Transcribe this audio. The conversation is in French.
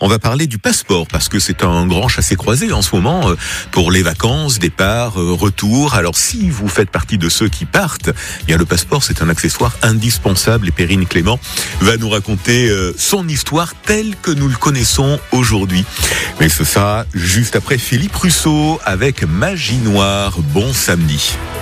On va parler du passeport parce que c'est un grand chassé-croisé en ce moment pour les vacances, départ, retour. Alors si vous faites partie de ceux qui partent, eh bien le passeport c'est un accessoire indispensable et Perrine Clément va nous raconter son histoire telle que nous le connaissons aujourd'hui. Mais ce sera juste après Philippe Rousseau avec Magie Noire. Bon samedi.